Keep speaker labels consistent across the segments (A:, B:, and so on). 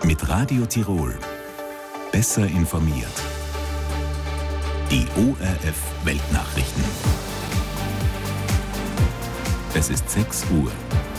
A: Mit Radio Tirol. Besser informiert. Die ORF Weltnachrichten. Es ist 6 Uhr.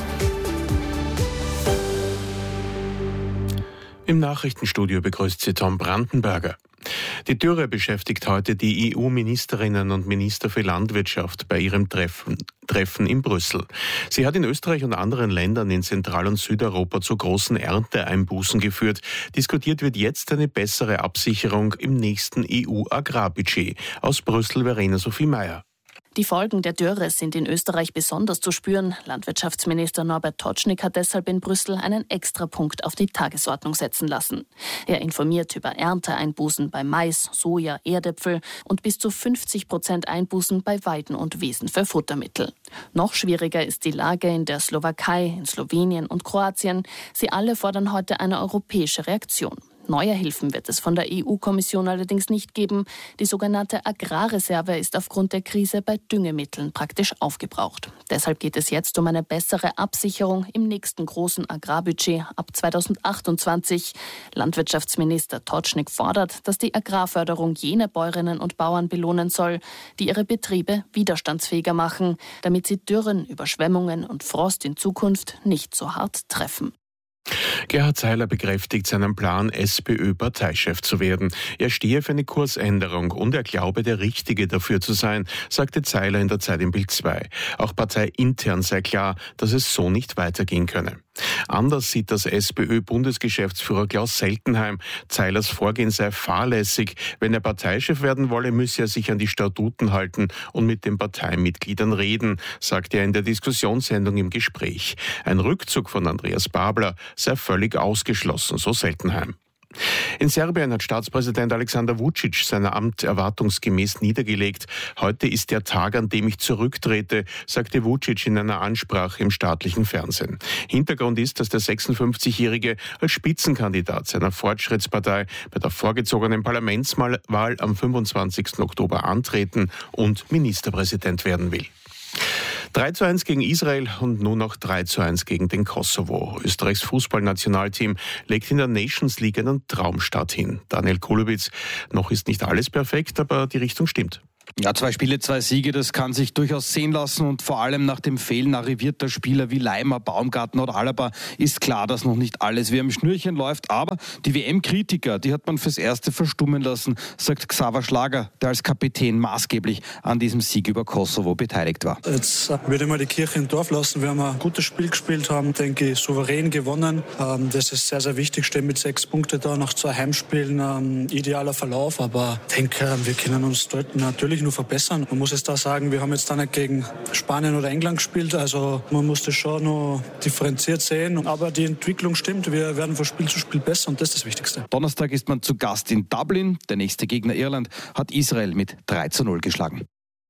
B: Im Nachrichtenstudio begrüßt Sie Tom Brandenberger. Die Dürre beschäftigt heute die EU-Ministerinnen und Minister für Landwirtschaft bei ihrem Treffen in Brüssel. Sie hat in Österreich und anderen Ländern in Zentral- und Südeuropa zu großen Ernteeinbußen geführt. Diskutiert wird jetzt eine bessere Absicherung im nächsten EU-Agrarbudget. Aus Brüssel Verena Sophie Meyer.
C: Die Folgen der Dürre sind in Österreich besonders zu spüren. Landwirtschaftsminister Norbert Totschnig hat deshalb in Brüssel einen Extrapunkt auf die Tagesordnung setzen lassen. Er informiert über Ernteeinbußen bei Mais, Soja, Erdäpfel und bis zu 50% Einbußen bei Weiden und Wiesen für Futtermittel. Noch schwieriger ist die Lage in der Slowakei, in Slowenien und Kroatien. Sie alle fordern heute eine europäische Reaktion. Neue Hilfen wird es von der EU-Kommission allerdings nicht geben. Die sogenannte Agrarreserve ist aufgrund der Krise bei Düngemitteln praktisch aufgebraucht. Deshalb geht es jetzt um eine bessere Absicherung im nächsten großen Agrarbudget ab 2028. Landwirtschaftsminister Totschnig fordert, dass die Agrarförderung jene Bäuerinnen und Bauern belohnen soll, die ihre Betriebe widerstandsfähiger machen, damit sie Dürren, Überschwemmungen und Frost in Zukunft nicht so hart treffen.
B: Gerhard Zeiler bekräftigt seinen Plan, SPÖ-Parteichef zu werden. Er stehe für eine Kursänderung und er glaube, der Richtige dafür zu sein, sagte Zeiler in der Zeit im Bild 2. Auch parteiintern sei klar, dass es so nicht weitergehen könne. Anders sieht das SPÖ-Bundesgeschäftsführer Klaus Seltenheim. Zeilers Vorgehen sei fahrlässig. Wenn er Parteichef werden wolle, müsse er sich an die Statuten halten und mit den Parteimitgliedern reden, sagte er in der Diskussionssendung im Gespräch. Ein Rückzug von Andreas Babler sei völlig ausgeschlossen, so Seltenheim. In Serbien hat Staatspräsident Alexander Vučić sein Amt erwartungsgemäß niedergelegt. Heute ist der Tag, an dem ich zurücktrete, sagte Vučić in einer Ansprache im staatlichen Fernsehen. Hintergrund ist, dass der 56-Jährige als Spitzenkandidat seiner Fortschrittspartei bei der vorgezogenen Parlamentswahl am 25. Oktober antreten und Ministerpräsident werden will. 3:1 gegen Israel und nun noch 3:1 gegen den Kosovo. Österreichs Fußballnationalteam legt in der Nations League einen Traumstart hin. Daniel Kulowitz, noch ist nicht alles perfekt, aber die Richtung stimmt.
D: Ja, 2 Spiele, 2 Siege, das kann sich durchaus sehen lassen und vor allem nach dem Fehlen arrivierter Spieler wie Leimer, Baumgarten oder Alaba ist klar, dass noch nicht alles wie am Schnürchen läuft, aber die WM-Kritiker, die hat man fürs Erste verstummen lassen, sagt Xaver Schlager, der als Kapitän maßgeblich an diesem Sieg über Kosovo beteiligt war.
E: Jetzt würde ich mal die Kirche im Dorf lassen. Wir haben ein gutes Spiel gespielt, haben, denke ich, souverän gewonnen. Das ist sehr, sehr wichtig, stehen mit 6 Punkten da nach 2 Heimspielen, idealer Verlauf, aber ich denke, wir können uns dort natürlich nur verbessern. Man muss jetzt da sagen, wir haben jetzt da nicht gegen Spanien oder England gespielt, also man muss das schon noch differenziert sehen, aber die Entwicklung stimmt, wir werden von Spiel zu Spiel besser und das ist das Wichtigste.
D: Donnerstag ist man zu Gast in Dublin, der nächste Gegner Irland hat Israel mit 3:0 geschlagen.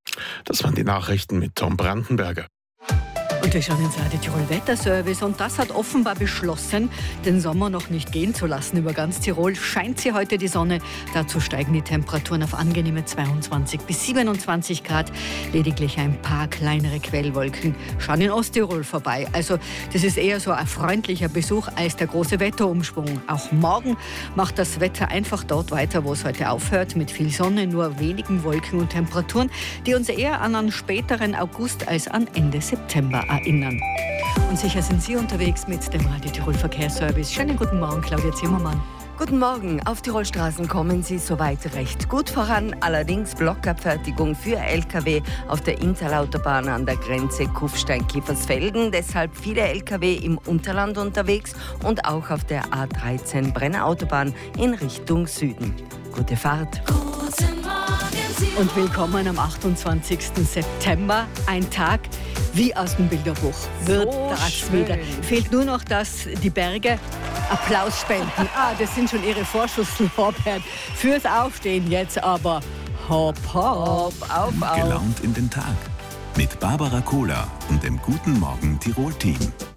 B: Das waren die Nachrichten mit Tom Brandenberger.
F: Und wir schauen ins Radio Tirol Wetterservice und das hat offenbar beschlossen, den Sommer noch nicht gehen zu lassen. Über ganz Tirol scheint sie heute die Sonne. Dazu steigen die Temperaturen auf angenehme 22 bis 27 Grad. Lediglich ein paar kleinere Quellwolken schauen in Osttirol vorbei. Also das ist eher so ein freundlicher Besuch als der große Wetterumschwung. Auch morgen macht das Wetter einfach dort weiter, wo es heute aufhört. Mit viel Sonne, nur wenigen Wolken und Temperaturen, die uns eher an einen späteren August als an Ende September erinnern. Und sicher sind Sie unterwegs mit dem Radio Tirol Verkehrsservice. Schönen guten Morgen, Claudia Zimmermann.
G: Guten Morgen. Auf Tirolstraßen kommen Sie soweit recht gut voran. Allerdings Blockabfertigung für Lkw auf der Interlautobahn an der Grenze Kufstein-Kiefersfelden. Deshalb viele Lkw im Unterland unterwegs und auch auf der A13 Brenner-Autobahn in Richtung Süden. Gute Fahrt.
F: Guten Morgen. Und willkommen am 28. September. Ein Tag wie aus dem Bilderbuch. Wird das wieder. Fehlt nur noch, dass die Berge Applaus spenden. Das sind schon ihre Vorschusslorbeeren fürs Aufstehen jetzt, aber hopp, hopp, auf.
A: Gelaunt in den Tag mit Barbara Kohler und dem Guten Morgen Tirol-Team.